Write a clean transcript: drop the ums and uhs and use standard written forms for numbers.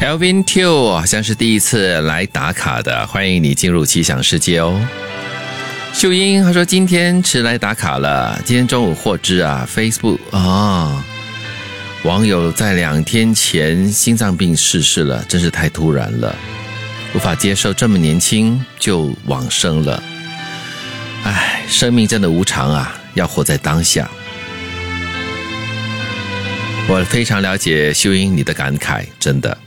Elvin Teo 好像是第一次来打卡的，欢迎你进入奇想世界哦。秀英她说今天迟来打卡了，今天中午获知啊 Facebook 网友在2天前心脏病逝世了，真是太突然了，无法接受这么年轻就往生了。生命真的无常啊，要活在当下。我非常了解秀英你的感慨，真的。